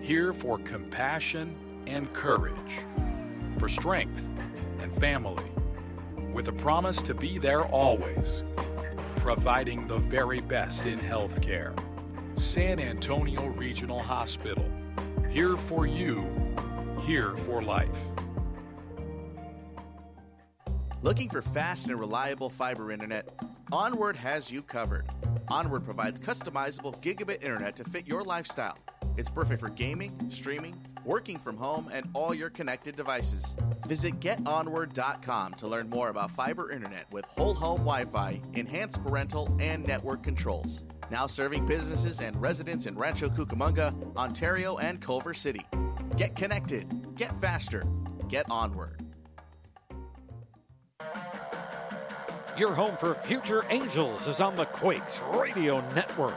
here for compassion and courage, for strength and family, with a promise to be there always, providing the very best in healthcare. San Antonio Regional Hospital, here for you, here for life. Looking for fast and reliable fiber internet? Onward has you covered. Onward provides customizable gigabit internet to fit your lifestyle. It's perfect for gaming, streaming, working from home, and all your connected devices. Visit getonward.com to learn more about fiber internet with whole home Wi-Fi, enhanced parental and network controls. Now serving businesses and residents in Rancho Cucamonga, Ontario, and Culver City. Get connected, get faster, get Onward. Your home for future Angels is on the Quakes Radio Network.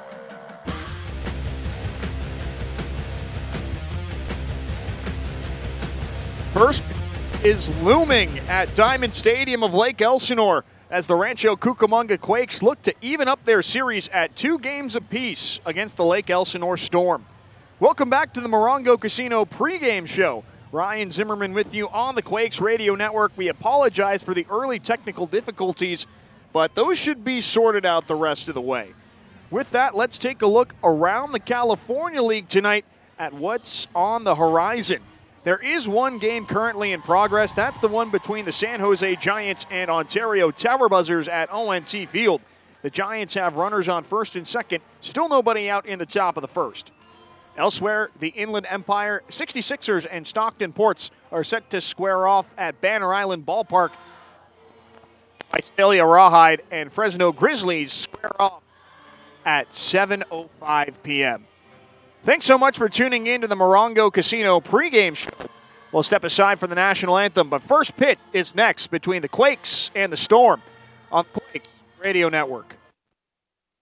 First is looming at Diamond Stadium of Lake Elsinore as the Rancho Cucamonga Quakes look to even up their series at 2 games apiece against the Lake Elsinore Storm. Welcome back to the Morongo Casino pregame show. Ryan Zimmerman with you on the Quakes Radio Network. We apologize for the early technical difficulties, but those should be sorted out the rest of the way. With that, let's take a look around the California League tonight at what's on the horizon. There is one game currently in progress. That's the one between the San Jose Giants and Ontario Tower Buzzers at ONT Field. The Giants have runners on first and second. Still nobody out in the top of the first. Elsewhere, the Inland Empire 66ers and Stockton Ports are set to square off at Banner Island Ballpark. Visalia Rawhide and Fresno Grizzlies square off at 7:05 p.m. Thanks so much for tuning in to the Morongo Casino pregame show. We'll step aside for the national anthem, but first pitch is next between the Quakes and the Storm on Quakes Radio Network.